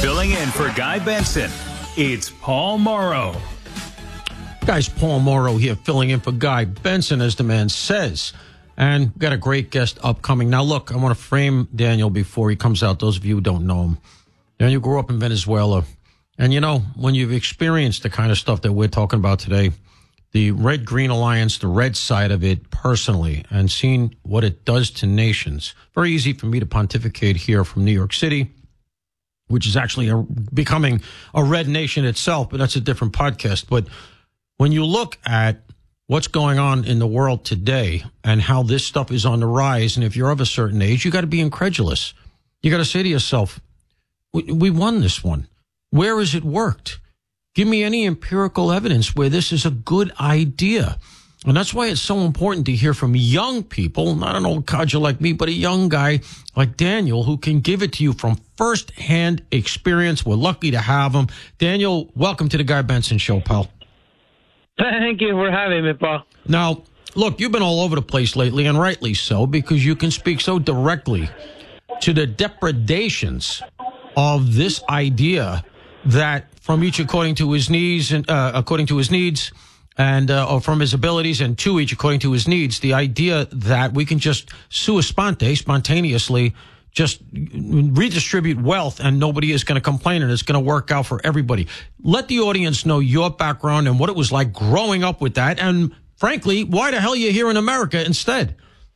Filling in for Guy Benson, it's Paul Morrow. Guys, Paul Morrow here, filling in for Guy Benson, as the man says. And we've got a great guest upcoming. Now, look, I want to frame Daniel before he comes out. Those of you who don't know him. Daniel grew up in Venezuela. And, you know, when you've experienced the kind of stuff that we're talking about today, the Red-Green Alliance, the red side of it personally, and seen what it does to nations. Very easy for me to pontificate here from New York City, which is actually becoming a red nation itself, but that's a different podcast. But when you look at what's going on in the world today and how this stuff is on the rise, and if you're of a certain age, you got to be incredulous. You got to say to yourself, we won this one. Where has it worked? Give me any empirical evidence where this is a good idea. And that's why it's so important to hear from young people, not an old codger like me, but a young guy like Daniel who can give it to you from first-hand experience. We're lucky to have him. Daniel, welcome to the Guy Benson Show, pal. Thank you for having me, Paul. Now, look, you've been all over the place lately, and rightly so, because you can speak so directly to the depredations of this idea that from each according to his needs and or from his abilities, and to each according to his needs, the idea that we can just spontaneously just redistribute wealth and nobody is going to complain and it's going to work out for everybody. Let the audience know your background and what it was like growing up with that, and frankly, why the hell you're here in America instead.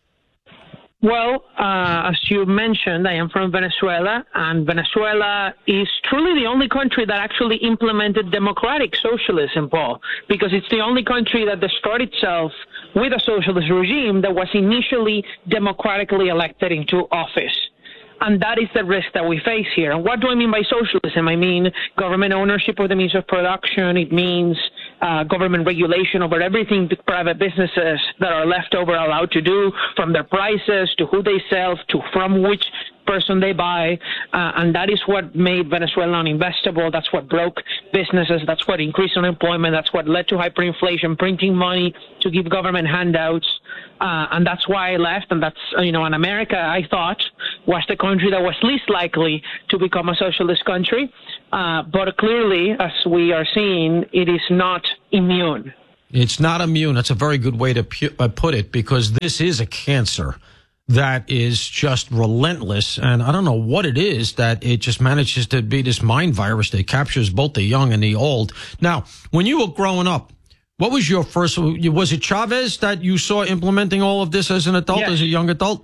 Well, as you mentioned, I am from Venezuela, and Venezuela is truly the only country that actually implemented democratic socialism, Paul, because it's the only country that started itself with a socialist regime that was initially democratically elected into office. And that is the risk that we face here. And what do I mean by socialism? I mean government ownership of the means of production. It means government regulation over everything that private businesses that are left over are allowed to do, from their prices to who they sell to from which person they buy. And that is what made Venezuela uninvestable. That's what broke businesses. That's what increased unemployment. That's what led to hyperinflation, printing money to give government handouts. And that's why I left. And that's, and America, I thought, was the country that was least likely to become a socialist country. But clearly, as we are seeing, it is not immune. It's not immune. That's a very good way to put it, because this is a cancer that is just relentless. And I don't know what it is that it just manages to be this mind virus that captures both the young and the old. Now, when you were growing up, what was your first, was it Chavez that you saw implementing all of this as an adult, Yes. as a young adult?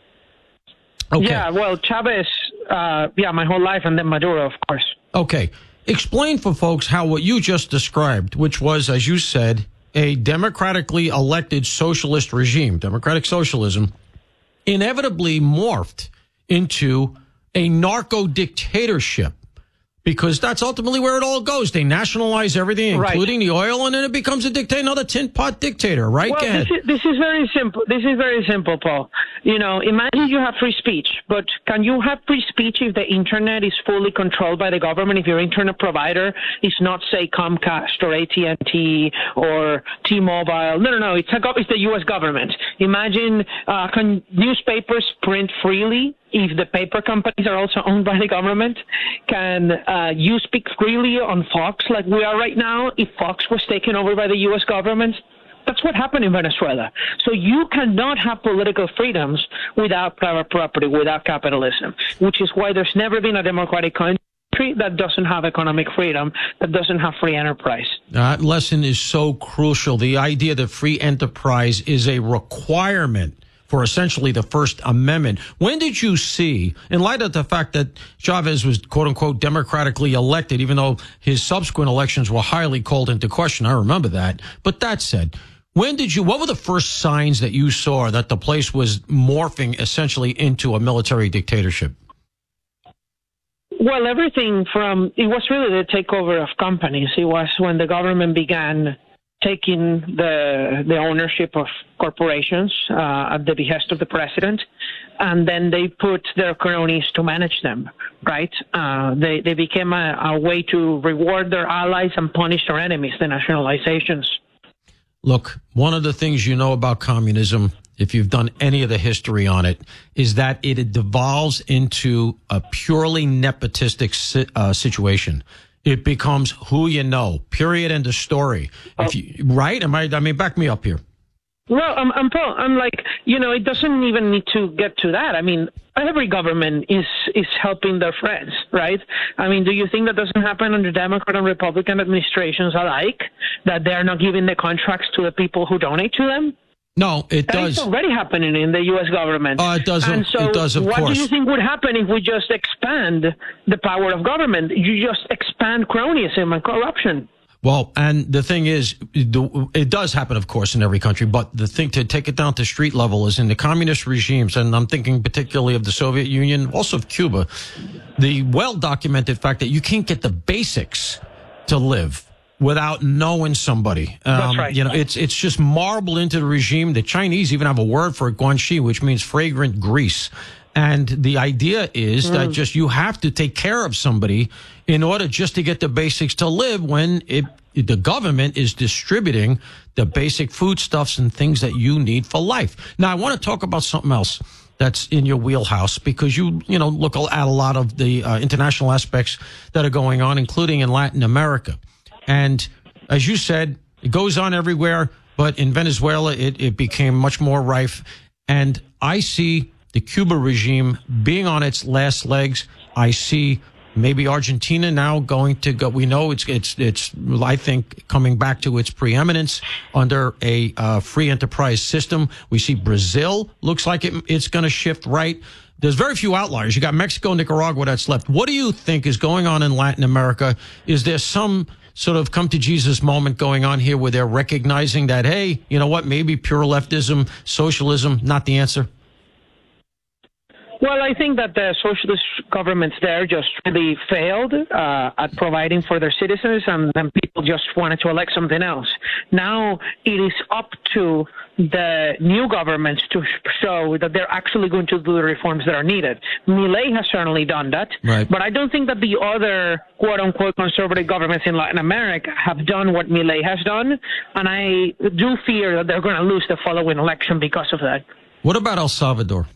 Okay. Yeah, well, Chavez, my whole life, and then Maduro, of course. Okay. Explain for folks how what you just described, which was, as you said, a democratically elected socialist regime, democratic socialism, inevitably morphed into a narco-dictatorship, because that's ultimately where it all goes. They nationalize everything, including the oil, and then it becomes a dictator, another tin pot dictator, right? Well, this is very simple. This is very simple, Paul. Imagine you have free speech, but can you have free speech if the internet is fully controlled by the government? If your internet provider is not, say, Comcast or AT&T or T-Mobile? No. It's the U.S. government. Imagine, can newspapers print freely if the paper companies are also owned by the government? Can you speak freely on Fox like we are right now if Fox was taken over by the U.S. government? That's what happened in Venezuela. So you cannot have political freedoms without private property, without capitalism, which is why there's never been a democratic country that doesn't have economic freedom, that doesn't have free enterprise. That lesson is so crucial. The idea that free enterprise is a requirement for essentially the First Amendment. When did you see, in light of the fact that Chavez was, quote unquote, democratically elected, even though his subsequent elections were highly called into question? I remember that. But that said, what were the first signs that you saw that the place was morphing essentially into a military dictatorship? Well, everything from, it was really the takeover of companies. It was when the government began taking the ownership of corporations at the behest of the president, and then they put their cronies to manage them, right? They became a way to reward their allies and punish their enemies, the nationalizations. Look, one of the things you know about communism if you've done any of the history on it, is that it devolves into a purely nepotistic situation. It becomes who you know, period, end of story. Right? I mean, back me up here. Well, I'm like, it doesn't even need to get to that. I mean, every government is helping their friends, right? I mean, do you think that doesn't happen under Democrat and Republican administrations alike, that they're not giving the contracts to the people who donate to them? No, it does. It's already happening in the U.S. government. It does. And so it does, of what course. do you think would happen if we just expand the power of government? You just expand cronyism and corruption. Well, and the thing is, it does happen, of course, in every country. But the thing to take it down to street level is in the communist regimes, and I'm thinking particularly of the Soviet Union, also of Cuba, the well-documented fact that you can't get the basics to live without knowing somebody. That's right. It's just marbled into the regime. The Chinese even have a word for it, guanxi, which means fragrant grease. And the idea is that just you have to take care of somebody in order just to get the basics to live when the government is distributing the basic foodstuffs and things that you need for life. Now, I want to talk about something else that's in your wheelhouse because you look at a lot of the international aspects that are going on, including in Latin America. And as you said, it goes on everywhere, but in Venezuela, it became much more rife. And I see the Cuba regime being on its last legs. I see maybe Argentina now going to go. We know it's I think coming back to its preeminence under a free enterprise system. We see Brazil looks like it's going to shift right. There's very few outliers. You got Mexico, Nicaragua that's left. What do you think is going on in Latin America? Is there some sort of come to Jesus moment going on here where they're recognizing that, hey, you know what, maybe pure leftism, socialism, not the answer? Well, I think that the socialist governments there just really failed at providing for their citizens, and then people just wanted to elect something else. Now it is up to the new governments to show that they're actually going to do the reforms that are needed. Milei has certainly done that, right. But I don't think that the other quote-unquote conservative governments in Latin America have done what Milei has done, and I do fear that they're going to lose the following election because of that. What about El Salvador?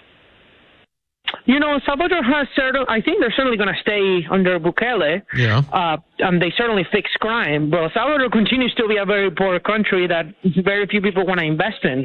El Salvador has I think they're certainly going to stay under Bukele. Yeah. And they certainly fix crime. But El Salvador continues to be a very poor country that very few people want to invest in.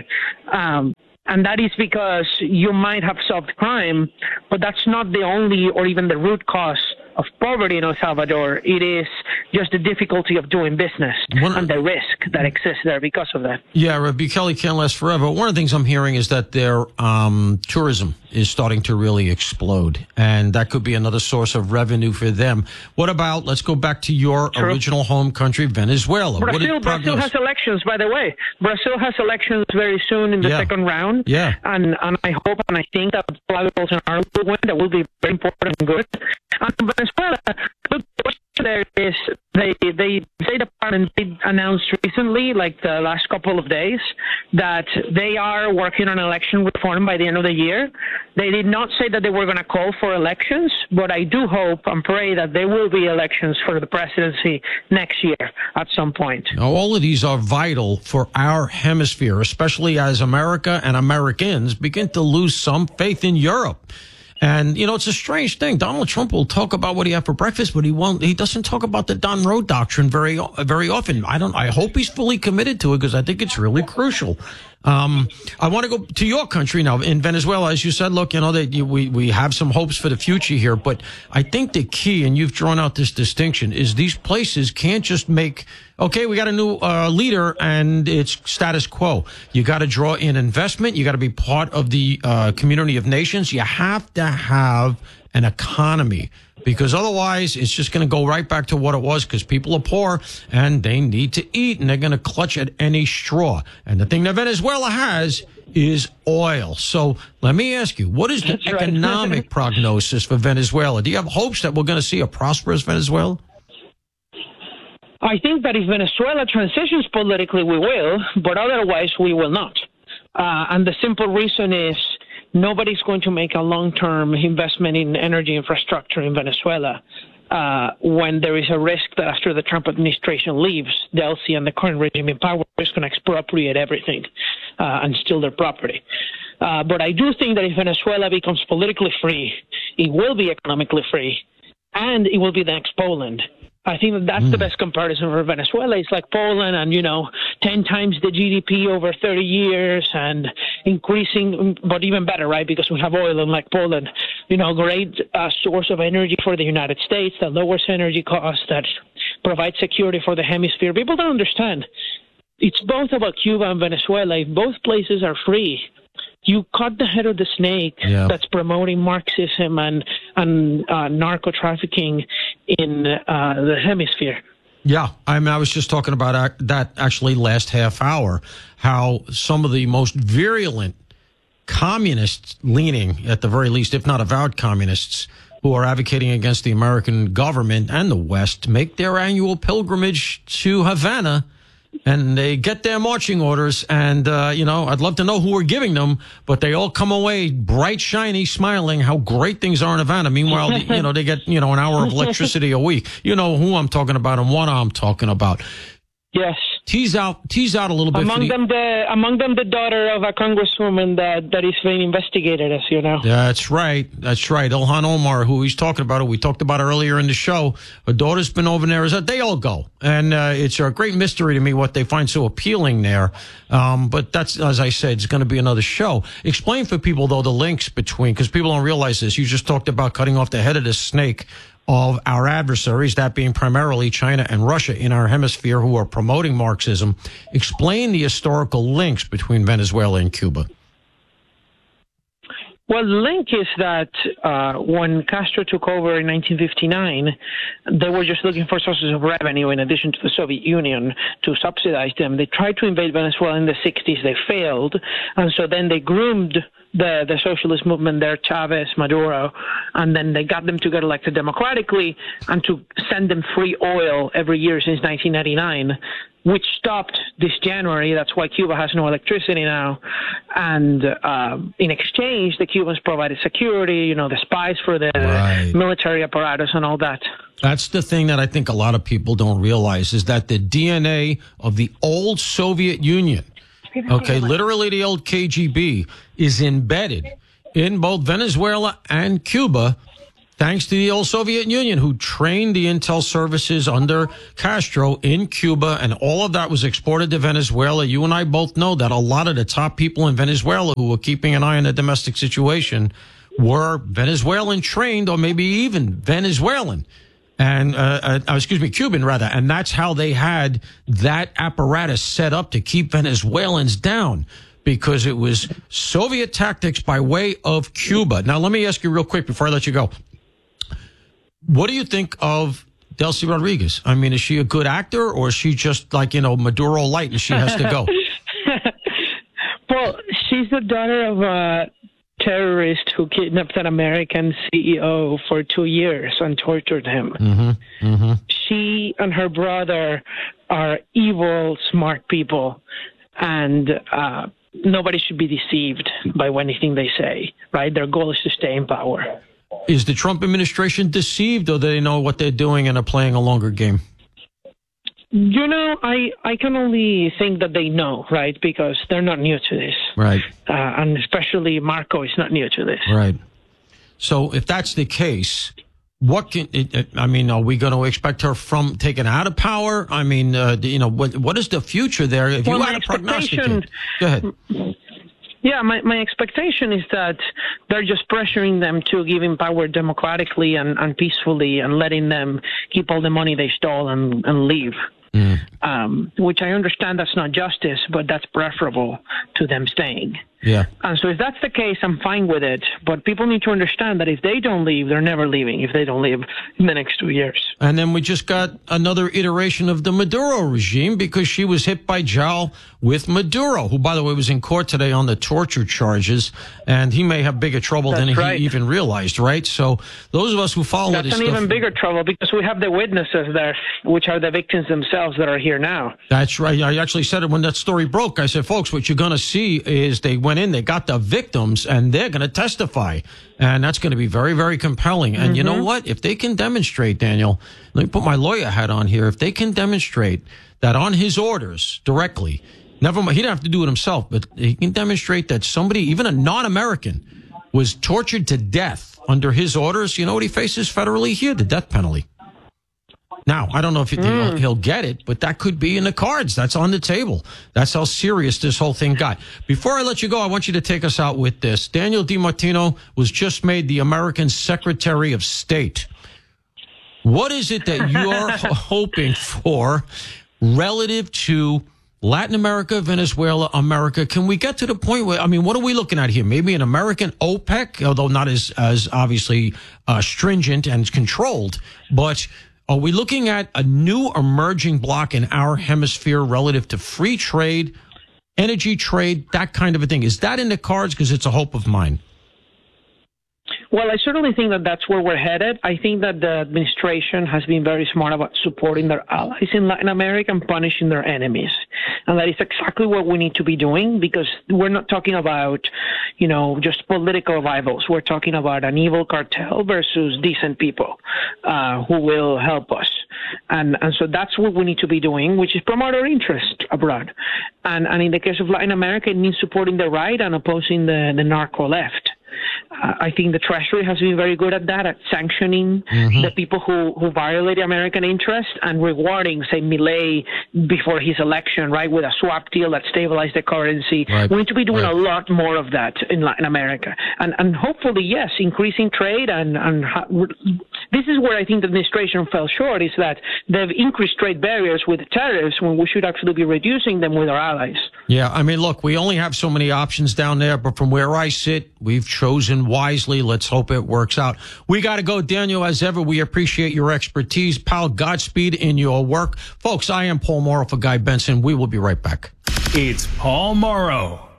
And that is because you might have solved crime, but that's not the only or even the root cause of poverty in El Salvador. It is just the difficulty of doing business and the risk that exists there because of that. Yeah, Bukele can't last forever. One of the things I'm hearing is that their tourism is starting to really explode, and that could be another source of revenue for them. What about, let's go back to your original home country, Venezuela. Brazil has elections, by the way. Brazil has elections very soon in the second round. Yeah. And I hope and I think that Bolsonaro will win. That will be very important and good. And Venezuela, look, the question there is the State Department announced recently, like the last couple of days, that they are working on election reform by the end of the year. They did not say that they were going to call for elections, but I do hope and pray that there will be elections for the presidency next year at some point. Now, all of these are vital for our hemisphere, especially as America and Americans begin to lose some faith in Europe. And, it's a strange thing. Donald Trump will talk about what he had for breakfast, but he doesn't talk about the Don Road doctrine very often. I hope he's fully committed to it because I think it's really crucial. I want to go to your country now in Venezuela. As you said, look, we have some hopes for the future here, but I think the key, and you've drawn out this distinction, is these places can't just make, okay, we got a new leader and it's status quo. You got to draw in investment. You got to be part of the community of nations. You have to have an economy, because otherwise it's just going to go right back to what it was, because people are poor and they need to eat and they're going to clutch at any straw. And the thing that Venezuela has is oil. So let me ask you, what is the economic prognosis for Venezuela? Do you have hopes that we're going to see a prosperous Venezuela? I think that if Venezuela transitions politically, we will, but otherwise we will not. And the simple reason is nobody's going to make a long-term investment in energy infrastructure in Venezuela when there is a risk that after the Trump administration leaves, Delcy and the current regime in power is going to expropriate everything. and steal their property. But I do think that if Venezuela becomes politically free, it will be economically free, and it will be the next Poland. I think that that's the best comparison for Venezuela. It's like Poland and, 10 times the GDP over 30 years and increasing, but even better, right? Because we have oil, unlike Poland, great source of energy for the United States that lowers energy costs, that provides security for the hemisphere. People don't understand. It's both about Cuba and Venezuela. If both places are free, you cut the head of the snake that's promoting Marxism and narco trafficking in the hemisphere. Yeah, I was just talking about that actually last half hour, how some of the most virulent communist leaning, at the very least, if not avowed communists, who are advocating against the American government and the West, make their annual pilgrimage to Havana. And they get their marching orders, and, I'd love to know who we're giving them, but they all come away bright, shiny, smiling, how great things are in Havana. Meanwhile, they get, an hour of electricity a week. You know who I'm talking about and what I'm talking about. Yes. Tease out a little bit. Among them, the daughter of a congresswoman that is being investigated, as you know. That's right. Ilhan Omar, who he's talking about, who we talked about earlier in the show. Her daughter's been over there. They all go. And it's a great mystery to me what they find so appealing there. But that's, as I said, it's going to be another show. Explain for people, though, the links between, because people don't realize this. You just talked about cutting off the head of the snake of our adversaries, that being primarily China and Russia in our hemisphere, who are promoting Marxism. Explain the historical links between Venezuela and Cuba. Well, the link is that when Castro took over in 1959, they were just looking for sources of revenue in addition to the Soviet Union to subsidize them. They tried to invade Venezuela in the 60s. They failed. And so then they groomed the socialist movement there, Chavez, Maduro, and then they got them to get elected democratically and to send them free oil every year since 1999, which stopped this January. That's why Cuba has no electricity now. And in exchange, the Cubans provided security, the spies for the military apparatus and all that. That's the thing that I think a lot of people don't realize, is that the DNA of the old Soviet Union, literally the old KGB, is embedded in both Venezuela and Cuba, thanks to the old Soviet Union, who trained the intel services under Castro in Cuba, and all of that was exported to Venezuela. You and I both know that a lot of the top people in Venezuela who were keeping an eye on the domestic situation were Venezuelan trained, or maybe even Venezuelan. And, Cuban rather. And that's how they had that apparatus set up to keep Venezuelans down, because it was Soviet tactics by way of Cuba. Now, let me ask you real quick before I let you go. What do you think of Delcy Rodriguez? I mean, is she a good actor, or is she just like, Maduro light and she has to go? Well, she's the daughter of a terrorist who kidnapped an American CEO for 2 years and tortured him. Mm-hmm. Mm-hmm. She and her brother are evil, smart people, and nobody should be deceived by anything they say, right? Their goal is to stay in power. Is the Trump administration deceived, or do they know what they're doing and are playing a longer game? I can only think that they know, right? Because they're not new to this. Right. And especially Marco is not new to this. Right. So if that's the case, are we going to expect her from taken out of power? I mean, what is the future there? If you had a prognosticate, go ahead. Yeah, my expectation is that they're just pressuring them to give him power democratically and peacefully, and letting them keep all the money they stole and leave. Which I understand that's not justice, but that's preferable to them staying. Yeah. And so if that's the case, I'm fine with it. But people need to understand that if they don't leave, they're never leaving if they don't leave in the next 2 years. And then we just got another iteration of the Maduro regime, because she was hit by Jowl with Maduro, who, by the way, was in court today on the torture charges. And he may have bigger trouble than he even realized, right? So those of us who follow this stuff... That's an even bigger trouble, because we have the witnesses there, which are the victims themselves that are here now. That's right. I actually said it when that story broke. I said, folks, what you're going to see is they went in, they got the victims, and they're going to testify. And that's going to be very, very compelling. And you know what? If they can demonstrate, Daniel, let me put my lawyer hat on here. If they can demonstrate that on his orders directly, Never mind, he didn't have to do it himself, but he can demonstrate that somebody, even a non-American, was tortured to death under his orders. You know what he faces federally here? The death penalty. Now, I don't know if he'll get it, but that could be in the cards. That's on the table. That's how serious this whole thing got. Before I let you go, I want you to take us out with this. Daniel DiMartino was just made the American Secretary of State. What is it that you're hoping for relative to Latin America, Venezuela, America? Can we get to the point where, I mean, what are we looking at here? Maybe an American OPEC, although not as obviously stringent and controlled, but are we looking at a new emerging bloc in our hemisphere relative to free trade, energy trade, that kind of a thing? Is that in the cards? Because it's a hope of mine. Well, I certainly think that that's where we're headed. I think that the administration has been very smart about supporting their allies in Latin America and punishing their enemies. And that is exactly what we need to be doing, because we're not talking about, just political rivals. We're talking about an evil cartel versus decent people who will help us. And so that's what we need to be doing, which is promote our interest abroad. And in the case of Latin America, it means supporting the right and opposing the narco left. I think the Treasury has been very good at that, at sanctioning the people who violate American interest and rewarding, say, Milei before his election, right, with a swap deal that stabilized the currency. Right. We need to be doing a lot more of that in Latin America. And hopefully, yes, increasing trade. And this is where I think the administration fell short, is that they've increased trade barriers with tariffs when we should actually be reducing them with our allies. Yeah, I mean, look, we only have so many options down there, but from where I sit, we've chosen wisely. Let's hope it works out. We got to go, Daniel. As ever, we appreciate your expertise. Pal, Godspeed in your work. Folks, I am Paul Mauro for Guy Benson. We will be right back. It's Paul Mauro.